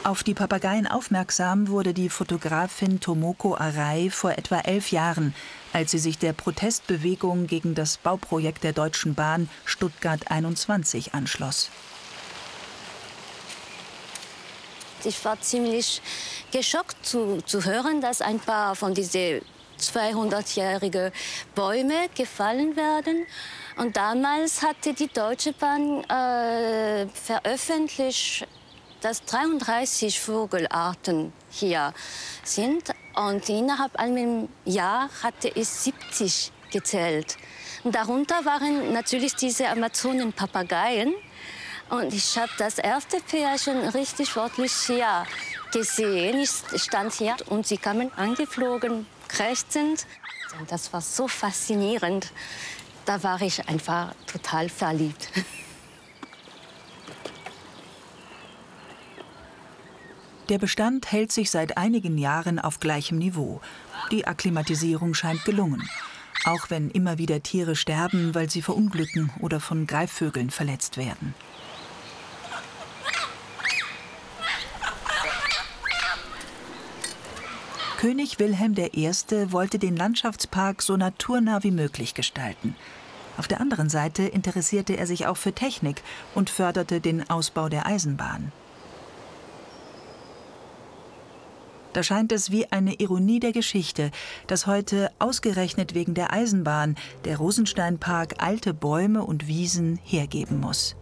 Auf die Papageien aufmerksam wurde die Fotografin Tomoko Arai vor etwa 11 Jahren, als sie sich der Protestbewegung gegen das Bauprojekt der Deutschen Bahn Stuttgart 21 anschloss. Ich war ziemlich geschockt zu hören, dass ein paar von diesen 200-jährigen Bäume gefallen werden. Und damals hatte die Deutsche Bahn veröffentlicht, dass 33 Vogelarten hier sind. Und innerhalb einem Jahr hatte es 70 gezählt. Und darunter waren natürlich diese Amazonen-Papageien. Und ich habe das erste Pärchen richtig wörtlich hier gesehen. Ich stand hier und sie kamen angeflogen, krächzend. Und das war so faszinierend. Da war ich einfach total verliebt. Der Bestand hält sich seit einigen Jahren auf gleichem Niveau. Die Akklimatisierung scheint gelungen. Auch wenn immer wieder Tiere sterben, weil sie verunglücken oder von Greifvögeln verletzt werden. König Wilhelm I. wollte den Landschaftspark so naturnah wie möglich gestalten. Auf der anderen Seite interessierte er sich auch für Technik und förderte den Ausbau der Eisenbahn. Da scheint es wie eine Ironie der Geschichte, dass heute ausgerechnet wegen der Eisenbahn der Rosensteinpark alte Bäume und Wiesen hergeben muss.